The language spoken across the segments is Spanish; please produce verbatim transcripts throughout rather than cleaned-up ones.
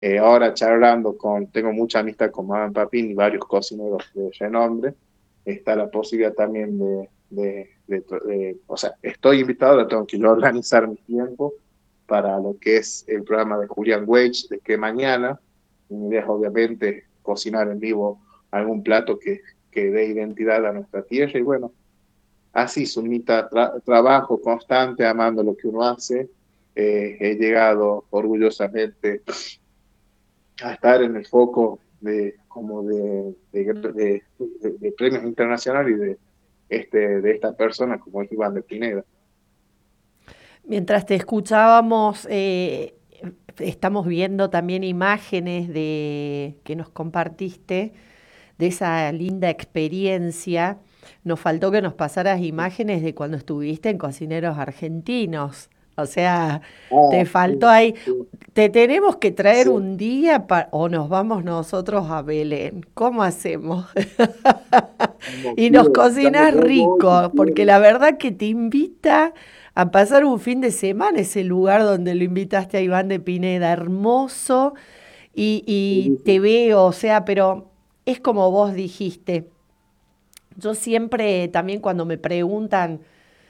Eh, ahora charlando con, tengo mucha amistad con Madame Papin y varios cocineros de renombre, está la posibilidad también de, de, de- de- o sea, estoy invitado, ahora tengo que yo organizar mi tiempo para lo que es el programa de Julián Weich, de que mañana, mi idea es obviamente cocinar en vivo algún plato que, que dé identidad a nuestra tierra y bueno, así, sumita tra- trabajo constante, amando lo que uno hace, eh, he llegado orgullosamente a estar en el foco de, como de, de, de- de- de premios internacionales y de, este, de esta persona como es Iván de Pineda. Mientras te escuchábamos, eh, estamos viendo también imágenes de que nos compartiste de esa linda experiencia. Nos faltó que nos pasaras imágenes de cuando estuviste en Cocineros Argentinos. O sea, Ah, te faltó sí, ahí. sí, Te tenemos que traer sí. un día pa- o nos vamos nosotros a Belén. ¿Cómo hacemos? Como Y nos quiero, ya cocinas vos voy si rico, porque quieres. la verdad que te invita a pasar un fin de semana, ese lugar donde lo invitaste a Iván de Pineda, hermoso, y, y te Buenísimo. veo, o sea, pero es como vos dijiste. Yo siempre, también cuando me preguntan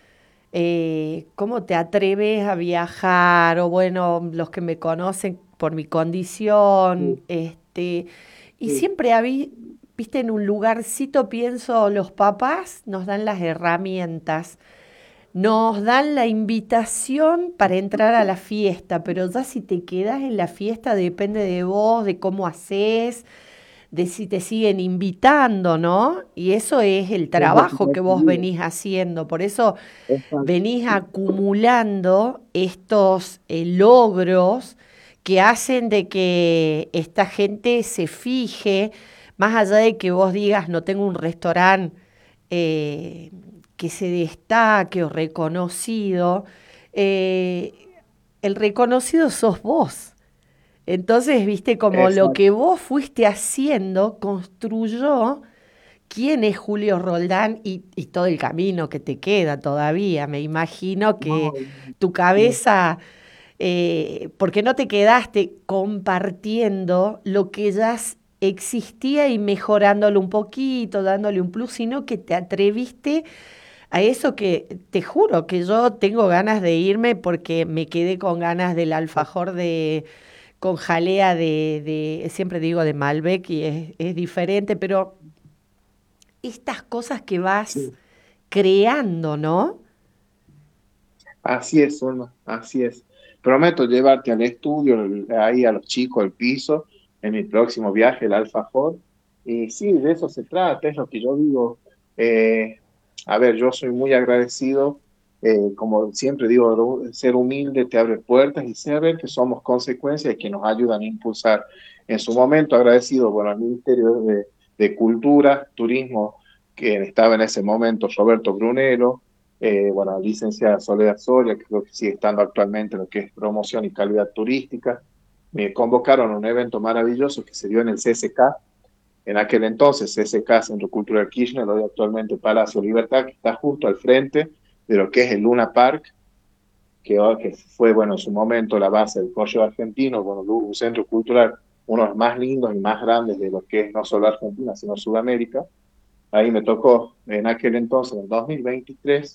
eh, cómo te atreves a viajar, o bueno, los que me conocen por mi condición, Sí, este, y sí, siempre habí, viste, en un lugarcito pienso, los papás nos dan las herramientas, nos dan la invitación para entrar a la fiesta, pero ya si te quedas en la fiesta depende de vos, de cómo haces, de si te siguen invitando, ¿no? Y eso es el es lo que trabajo me he que vos pedido. venís haciendo. Por eso Exacto. venís acumulando estos eh, logros que hacen de que esta gente se fije, más allá de que vos digas, no tengo un restaurante eh, que se destaque o reconocido, eh, el reconocido sos vos. Entonces, viste, como lo Exacto. que vos fuiste haciendo construyó quién es Julio Roldán y, y todo el camino que te queda todavía. Me imagino que No, tu sí, cabeza, eh, porque no te quedaste compartiendo lo que ya s- existía y mejorándolo un poquito, dándole un plus, sino que te atreviste a eso que te juro que yo tengo ganas de irme porque me quedé con ganas del alfajor de con jalea de, de siempre digo de Malbec y es, es diferente, pero estas cosas que vas sí. creando, ¿no? Así es, Olma, así es. Prometo llevarte al estudio, el- ahí a los chicos, al piso, en mi próximo viaje, el Alfajor. Y sí, de eso se trata, es lo que yo digo. Eh, a ver, yo soy muy agradecido, eh, como siempre digo, ru- ser humilde te abre puertas y saber que somos consecuencias y que nos ayudan a impulsar. En su momento agradecido, bueno, al Ministerio de, de Cultura, Turismo, que estaba en ese momento Roberto Brunello, eh, bueno, licenciada Soledad Soria, que creo que sigue estando actualmente en lo que es promoción y calidad turística. Me convocaron a un evento maravilloso que se dio en el C S K, en aquel entonces C S K, Centro Cultural Kirchner, hoy actualmente Palacio Libertad, que está justo al frente de lo que es el Luna Park, que, que fue, bueno, en su momento la base del Correo Argentino, bueno, un centro cultural, uno de los más lindos y más grandes de lo que es no solo Argentina, sino Sudamérica. Ahí me tocó en aquel entonces, en el dos mil veintitrés,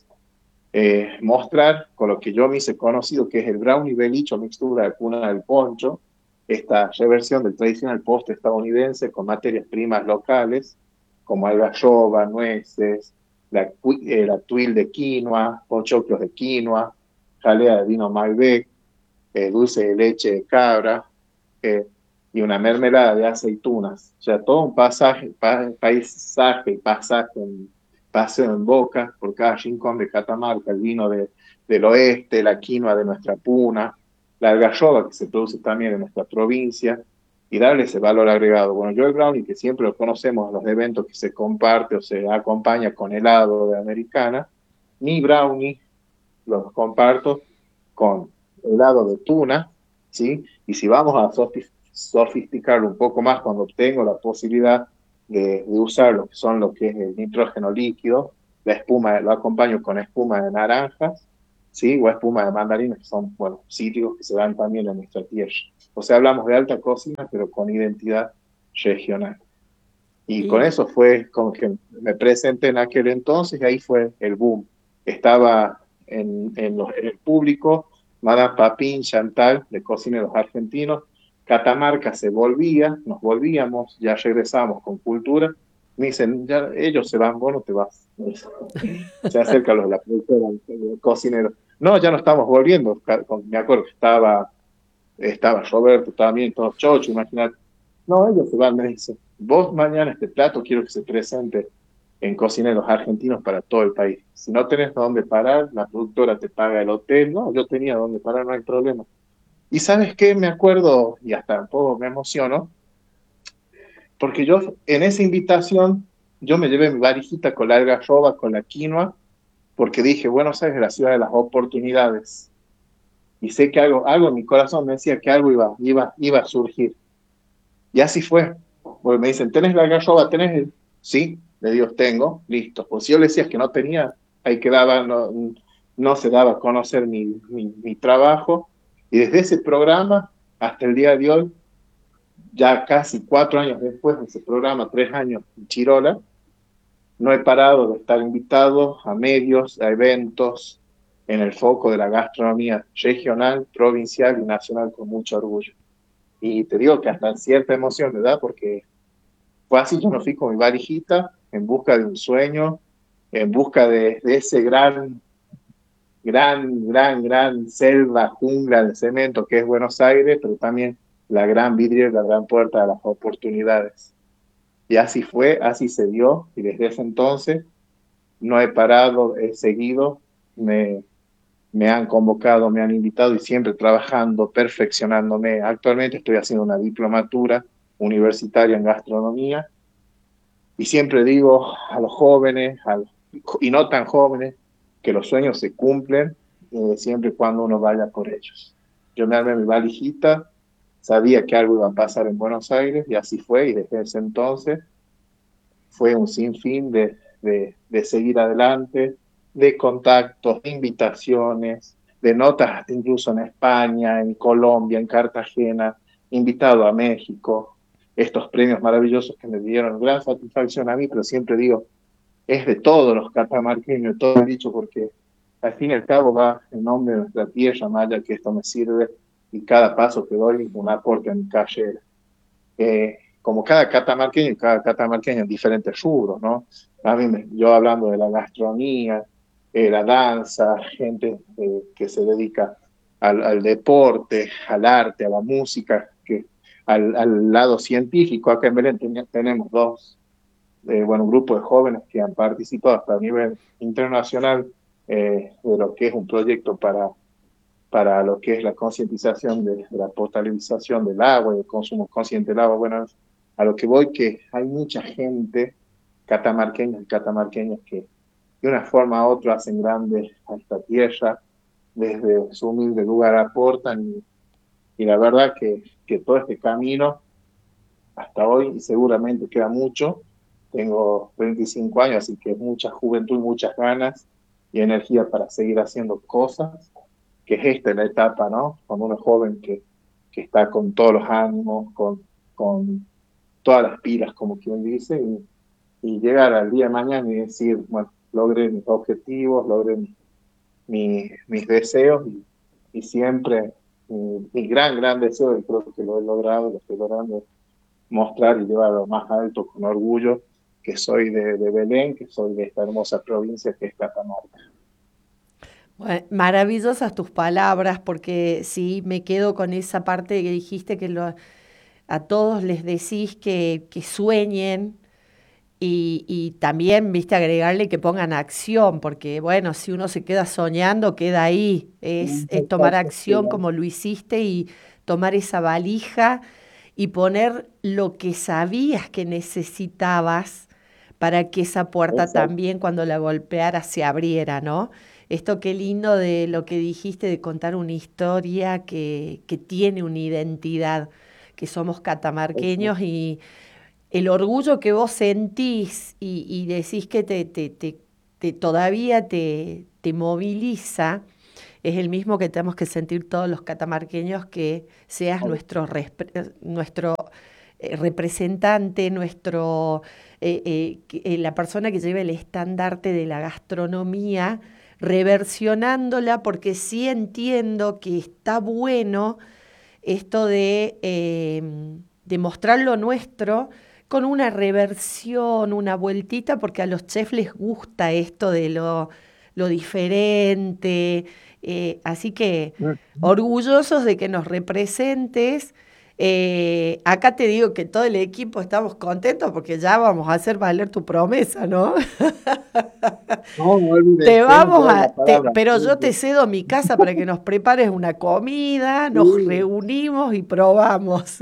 eh, mostrar con lo que yo me hice conocido, que es el brownie belicho mixtura de cuna del poncho, esta reversión del tradicional postre estadounidense con materias primas locales, como algarroba, nueces, la, eh, la tuil de quinoa, pochoclos de quinoa, jalea de vino Malbec, eh, dulce de leche de cabra, eh, y una mermelada de aceitunas. O sea, todo un pasaje, pa, paisaje y pasaje, en, paseo en boca por cada rincón de Catamarca, el vino de, del oeste, la quinoa de nuestra puna, la algarroba que se produce también en nuestra provincia, y darle ese valor agregado. Bueno, yo el brownie, que siempre lo conocemos en los eventos que se comparte o se acompaña con helado de americana, mi brownie los comparto con helado de tuna, ¿sí? Y si vamos a sofisticarlo un poco más cuando obtengo la posibilidad de, de usar lo que son lo que es el nitrógeno líquido, la espuma, lo acompaño con espuma de naranjas, ¿sí? O espuma de mandarina, que son, bueno, cítricos que se dan también en nuestra tierra. O sea, hablamos de alta cocina, pero con identidad regional. Y con Y eso fue como que me presenté en aquel entonces y ahí fue el boom. Estaba en, en, los- en el público Madame Papín, Chantal, de Cocineros Argentinos. Catamarca se volvía, nos volvíamos, ya regresamos con cultura. Me dicen, ya ellos se van, vos no te vas. Se acerca los, la productora, el cocinero. No, ya no estamos volviendo. Me acuerdo que estaba, estaba Roberto también, todos chocho, imagínate. No, ellos se van, me dicen, vos mañana este plato quiero que se presente en Cocineros Argentinos para todo el país. Si no tenés dónde parar, la productora te paga el hotel. No, yo tenía dónde parar, no hay problema. Y ¿sabes qué? Me acuerdo, y hasta un poco me emociono, porque yo en esa invitación, yo me llevé mi varijita con la algarroba, con la quinoa, porque dije, Buenos Aires es la ciudad de las oportunidades. Y sé que algo, algo en mi corazón me decía que algo iba, iba, iba a surgir. Y así fue. Porque me dicen, ¿tenés la algarroba? ¿Tenés el...? Sí, le digo, tengo, listo. Pues si yo le decía que no tenía, ahí quedaba, no, no se daba a conocer mi, mi, mi trabajo. Y desde ese programa hasta el día de hoy, ya casi cuatro años después de ese programa, tres años en Chirola, no he parado de estar invitado a medios, a eventos, en el foco de la gastronomía regional, provincial y nacional con mucho orgullo. Y te digo que hasta cierta emoción, ¿verdad? Porque fue así, yo me fui con mi varijita en busca de un sueño, en busca de, de ese gran, gran, gran, gran selva, jungla de cemento que es Buenos Aires, pero también la gran vidriera, la gran puerta de las oportunidades. Y así fue, así se dio, y desde ese entonces no he parado, he seguido, me, me han convocado, me han invitado y siempre trabajando, perfeccionándome. Actualmente estoy haciendo una diplomatura universitaria en gastronomía y siempre digo a los jóvenes a los, y no tan jóvenes que los sueños se cumplen eh, siempre y cuando uno vaya por ellos. Yo me armé mi valijita, sabía que algo iba a pasar en Buenos Aires y así fue y desde ese entonces fue un sinfín de, de, de seguir adelante, de contactos, de invitaciones, de notas incluso en España, en Colombia, en Cartagena, invitado a México, estos premios maravillosos que me dieron gran satisfacción a mí, pero siempre digo, es de todos los catamarqueños, de todo el dicho, porque al fin y al cabo va en nombre de nuestra tierra maya que esto me sirve y cada paso que doy un aporte a mi calle eh, como cada catamarqueño, cada catamarqueño en diferentes rubros, ¿no? A mí me, yo hablando de la gastronomía, eh, la danza, gente eh, que se dedica al, al, deporte, al arte, a la música, que al, al lado científico, acá en Belén ten, tenemos dos, eh, bueno, un grupo de jóvenes que han participado hasta a nivel internacional eh, de lo que es un proyecto para para lo que es la concientización de, de la potabilización del agua y el consumo consciente del agua. Bueno, a lo que voy que hay mucha gente, catamarqueños y catamarqueñas, que de una forma u otra hacen grande a esta tierra, desde su humilde lugar aportan y, y la verdad que, que todo este camino hasta hoy y seguramente queda mucho. Tengo veinticinco años, así que mucha juventud, muchas ganas y energía para seguir haciendo cosas que es esta la etapa, ¿no? Cuando uno es joven que, que está con todos los ánimos, con, con todas las pilas, como quien dice, y, y llegar al día de mañana y decir, bueno, logré mis objetivos, logré mi, mi, mis deseos y, y siempre mi, mi, gran, gran deseo, y creo que lo he logrado, lo estoy logrando, mostrar y llevar a lo más alto con orgullo que soy de, de Belén, que soy de esta hermosa provincia que es Catamarca. bueno, maravillosas tus palabras, porque sí, me quedo con esa parte que dijiste que lo, a todos les decís que, que sueñen y, y también, viste, agregarle que pongan acción, porque bueno, si uno se queda soñando, queda ahí. Es, es tomar Exacto, acción como lo hiciste y tomar esa valija y poner lo que sabías que necesitabas para que esa puerta exacto. también cuando la golpeara se abriera, ¿no? Esto qué lindo de lo que dijiste de contar una historia que, que tiene una identidad, que somos Exacto. catamarqueños y el orgullo que vos sentís y, y decís que te, te, te, te- todavía te, te moviliza, es el mismo que tenemos que sentir todos los catamarqueños, que seas nuestro, resp- nuestro eh, representante, nuestro, eh, eh, que- eh, la persona que lleva el estandarte de la gastronomía, reversionándola, porque sí entiendo que está bueno esto de, eh, de mostrar lo nuestro con una reversión, una vueltita, porque a los chefs les gusta esto de lo, lo diferente. Eh, así que Ujú. orgullosos de que nos representes. Eh, acá te digo que todo el equipo estamos contentos porque ya vamos a hacer valer tu promesa, ¿no? No, no Te olvides, tengo que vamos dar la a, te- palabra. pero Sí, yo te cedo mi casa para que nos prepares una comida, nos sí, reunimos y probamos.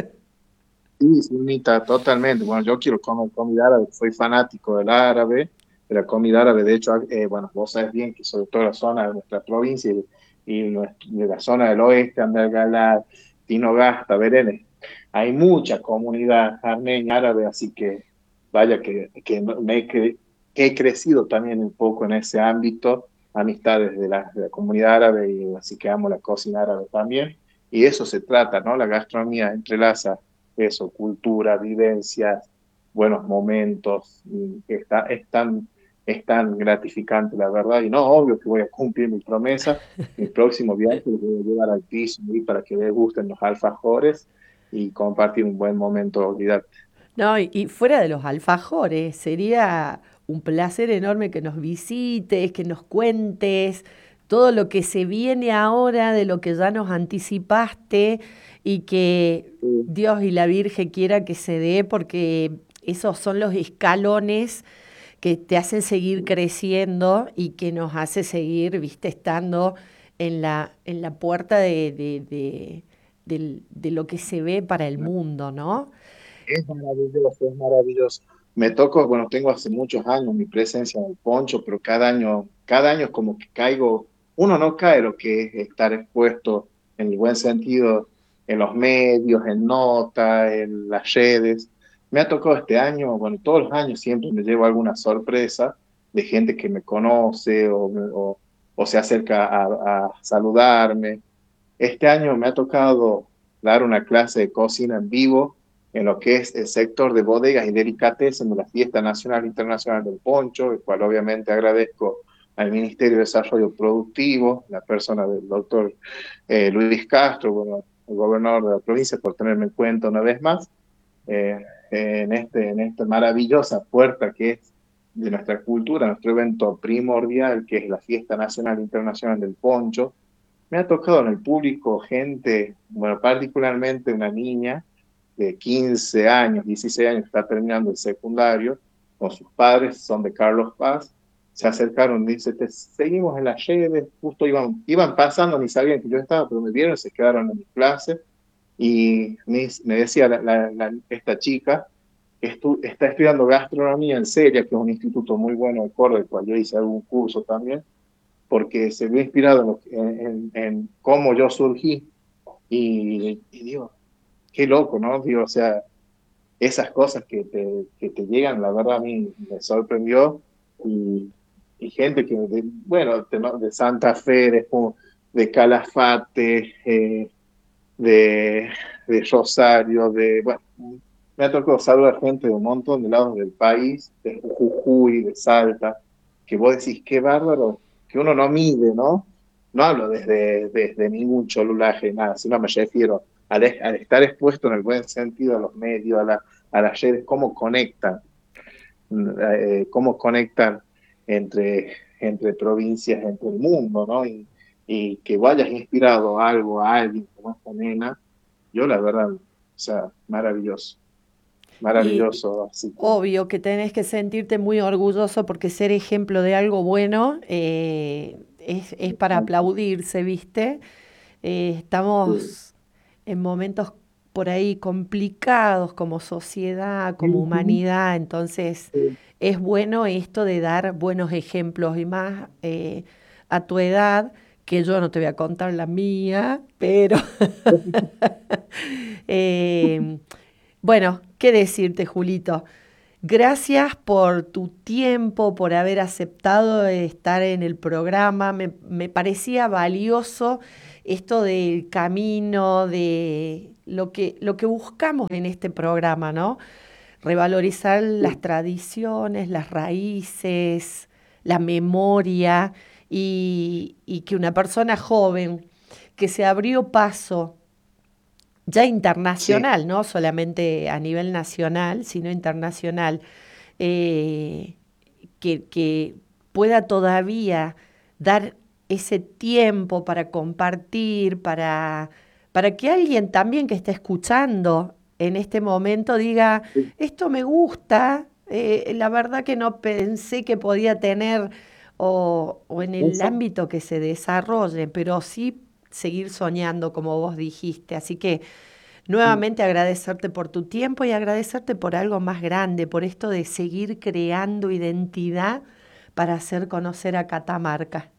sí, sí, Nita, totalmente. Bueno, yo quiero comer comida árabe, soy fanático del árabe, de la comida árabe. De hecho, eh, bueno, vos sabés bien que sobre todo la zona de nuestra provincia y, y nuestra- de la zona del oeste, Andalgalá, Tinogasta, Berenes, hay mucha comunidad armenia árabe, así que vaya que, que no- me he, cre- que he crecido también un poco en ese ámbito, amistades de la, de la comunidad árabe, y así que amo la cocina árabe también. Y eso se trata, ¿no? La gastronomía entrelaza eso, cultura, vivencias, buenos momentos, y que está, es tan, es tan gratificante, la verdad. Y no, obvio que voy a cumplir mi promesa. Mi próximo viaje lo voy a llevar al piso y para que les gusten los alfajores y compartir un buen momento, olvidar. No, y, y fuera de los alfajores, sería un placer enorme que nos visites, que nos cuentes todo lo que se viene ahora, de lo que ya nos anticipaste y que Dios y la Virgen quiera que se dé, porque esos son los escalones que te hacen seguir creciendo y que nos hace seguir, viste, estando en la, en la puerta de, de, de, del- de lo que se ve para el mundo, ¿no? Es maravilloso, es maravilloso. Me tocó, bueno, tengo hace muchos años mi presencia en el poncho, pero cada año, cada año es como que caigo, uno no cae lo que es estar expuesto en el buen sentido en los medios, en notas, en las redes. Me ha tocado este año, bueno, todos los años siempre me llevo alguna sorpresa de gente que me conoce o, o, o se acerca a, a saludarme. Este año me ha tocado dar una clase de cocina en vivo en lo que es el sector de bodegas y delicatessen de la Fiesta Nacional e Internacional del Poncho, el cual obviamente agradezco al Ministerio de Desarrollo Productivo, la persona del doctor eh, Luis Castro, bueno, el gobernador de la provincia, por tenerme en cuenta una vez más, eh, en, este, en esta maravillosa puerta que es de nuestra cultura, nuestro evento primordial, que es la Fiesta Nacional e Internacional del Poncho. Me ha tocado en el público gente, bueno, particularmente una niña de quince años, dieciséis años, que está terminando el secundario, con sus padres, son de Carlos Paz, se acercaron, dice, te seguimos en las redes, justo iban, iban pasando, ni sabían que yo estaba, pero me vieron, se quedaron en mi clase, y me, me decía la, la, la, esta chica, que estu, está estudiando gastronomía en Celia, que es un instituto muy bueno de Córdoba, el cual yo hice algún curso también, porque se vio inspirado en, en, en cómo yo surgí y, y digo, qué loco, ¿no? Digo, o sea, esas cosas que te, que te llegan, la verdad a mí me sorprendió y, y gente que, de, bueno, de, ¿no? de Santa Fe, de, de Calafate, eh, de, de Rosario, de, bueno, me ha tocado saludar gente de un montón de lados del país, de Jujuy, de Salta, que vos decís, qué bárbaro, que uno no mide, ¿no? No hablo desde, desde ningún cholulaje, nada, sino me refiero al, al estar expuesto en el buen sentido a los medios, a, la, a las redes, cómo conectan, eh, cómo conectan entre, entre provincias, entre el mundo, ¿no? Y, y que vayas inspirado a algo, a alguien como esta nena, yo la verdad, o sea, maravilloso, Y y maravilloso, así que obvio que tenés que sentirte muy orgulloso porque ser ejemplo de algo bueno eh, es, es para aplaudirse, ¿viste? Eh, sí. estamos en momentos por ahí complicados como sociedad, como Ujú. humanidad, entonces Sí. es bueno esto de dar buenos ejemplos y más eh, a tu edad, que yo no te voy a contar la mía, pero eh, bueno, ¿qué decirte, Julito? Gracias por tu tiempo, por haber aceptado estar en el programa. Me, me parecía valioso esto del camino, de lo que, lo que buscamos en este programa, ¿no? Revalorizar las tradiciones, las raíces, la memoria y, y que una persona joven que se abrió paso ya Sí, internacional, no solamente a nivel nacional, sino internacional, eh, que, que pueda todavía dar ese tiempo para compartir, para, para que alguien también que esté escuchando en este momento diga, sí, esto me gusta, eh, la verdad que no pensé que podía tener o, o en el eso. ámbito que se desarrolle, pero sí seguir soñando, como vos dijiste. Así que nuevamente agradecerte por tu tiempo y agradecerte por algo más grande, por esto de seguir creando identidad para hacer conocer a Catamarca.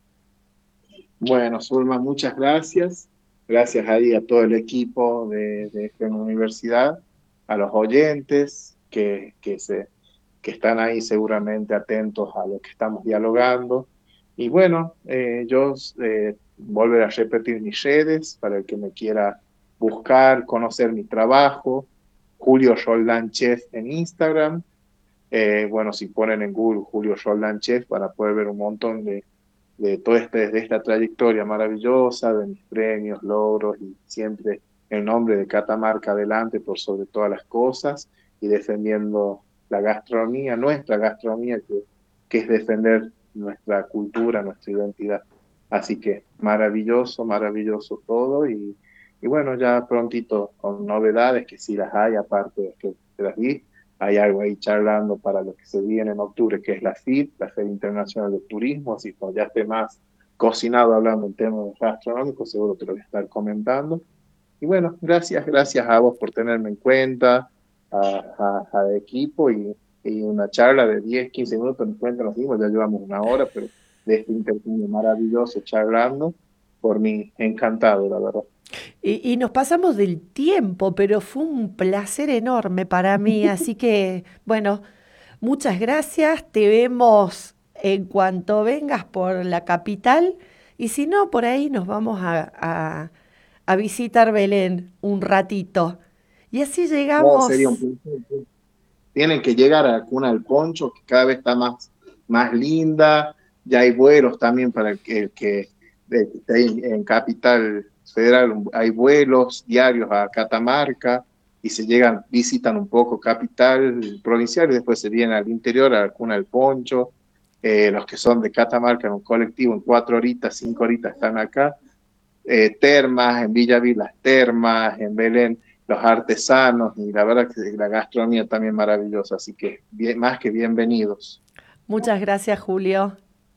Bueno, Zulma, muchas gracias. Gracias ahí a todo el equipo de, de esta universidad, a los oyentes que, que, se, que están ahí seguramente atentos a lo que estamos dialogando. Y bueno, eh, yo eh, volver a repetir mis redes para el que me quiera buscar, conocer mi trabajo. Julio Roldán Chef en Instagram. Eh, bueno, si ponen en Google Julio Roldán Chef van a poder ver un montón de de toda este, de esta trayectoria maravillosa, de mis premios, logros y siempre el nombre de Catamarca adelante por sobre todas las cosas y defendiendo la gastronomía, nuestra gastronomía, que, que es defender nuestra cultura, nuestra identidad. Así que maravilloso, maravilloso todo y, y bueno, ya prontito con novedades que sí las hay, aparte de que te las di, hay algo ahí charlando para lo que se viene en octubre, que es la F I T, la Feria Internacional de Turismo, así que cuando ya esté más cocinado hablando en temas gastronómicos, seguro te lo voy a estar comentando. Y bueno, gracias, gracias a vos por tenerme en cuenta, a, a, a equipo y, y una charla de diez quince minutos en cuenta nos dimos, ya llevamos una hora, pero de este intercambio maravilloso charlando, por mí encantado, la verdad. Y, y nos pasamos del tiempo, pero fue un placer enorme para mí. Así que, bueno, muchas gracias. Te vemos en cuanto vengas por la capital. Y si no, por ahí nos vamos a, a, a visitar Belén un ratito. Y así No, sería un llegamos. placer. Tienen que llegar a la Cuna del Poncho, que cada vez está más, más linda. Ya hay vuelos también para el que, el que de- esté ahí en Capital Federal, hay vuelos diarios a Catamarca y se llegan, visitan un poco Capital Provincial y después se vienen al interior, a la Cuna del Poncho. Eh, los que son de Catamarca en un colectivo en cuatro horitas, cinco horitas están acá. Eh, termas, en Villavir las termas, en Belén los artesanos y la verdad que la gastronomía también maravillosa, así que bien, más que bienvenidos. Muchas gracias, Julio.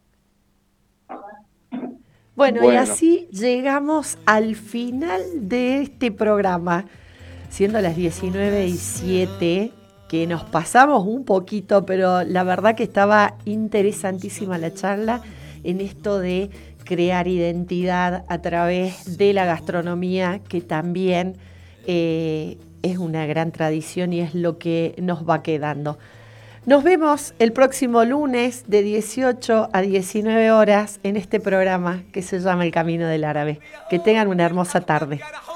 Bueno, y Bueno, así llegamos al final de este programa, siendo las diecinueve y siete, que nos pasamos un poquito, pero la verdad que estaba interesantísima la charla en esto de crear identidad a través de la gastronomía, que también eh, es una gran tradición y es lo que nos va quedando. Nos vemos el próximo lunes de dieciocho a diecinueve horas en este programa que se llama El Camino del Árabe. Que tengan una hermosa tarde.